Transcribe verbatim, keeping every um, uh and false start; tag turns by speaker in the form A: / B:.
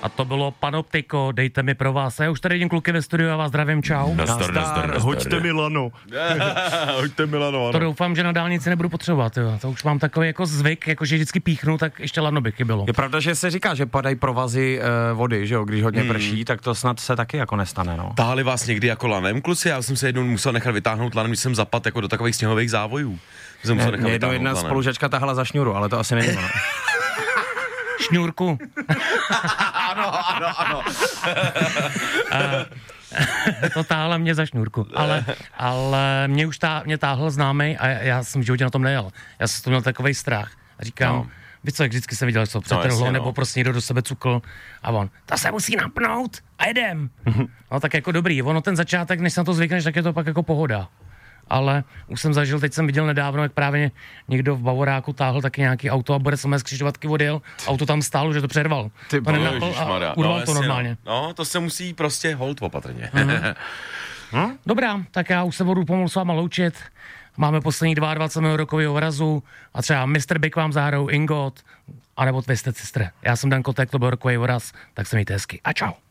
A: A to bylo Panoptiko, dejte mi pro vás. A já už tady vidím kluky ve studiu, já vás zdravím, čau.
B: Nazdar, nazdar,
C: hoďte Milano.
B: Hoďte Milano,
A: To doufám, že na dálnici nebudu potřebovat, jo. To už mám takový jako zvyk, jako že vždycky píchnu, tak ještě ladno by chybělo.
C: Je pravda, že se říká, že padají provazy e, vody, že jo, když hodně hmm. prší, tak to snad se taky jako nestane, no.
B: Táhli vás někdy jako lanem, kluci? Já jsem se jednou musel nechat vytáhnout lanem, když jsem zapadl jako do takových sněhových závojů. Jsem musel nechat
C: vytáhnout jedna lanem. Spolužačka tahala za šňůru, ale to asi není ono.
A: Šňůrku.
B: Ano, ano, ano.
A: To táhla mě za šňůrku, ale, ale mě už tá, mě táhl známej a já, já jsem v životě na tom nejel. Já jsem to měl takovej strach. A říkám, no. Víš co, jak vždycky jsem viděl, co přetrhlo, no, nebo no. prostě někdo do sebe cukl a on, to se musí napnout a jedem. No tak jako dobrý, ono ten začátek, než se na to zvykneš, tak je to pak jako pohoda. Ale už jsem zažil, teď jsem viděl nedávno, jak právě někdo v Bavoráku táhl taky nějaký auto a bude samé z křižovatky odjel, auto tam stálo, že to přerval.
B: Ty
A: to nenapl a urval
B: no,
A: to normálně.
B: No. no, to se musí prostě holt opatrně.
A: Mm. hm? Dobrá, tak já už se budu pomalu s váma loučit. Máme poslední dvacet dva rokového vrazu a třeba mister Big vám zahrajou Ingot, anebo Twisted Sister. Já jsem Dan Kotek, to byl rokový vraz, tak se mějte hezky a čau.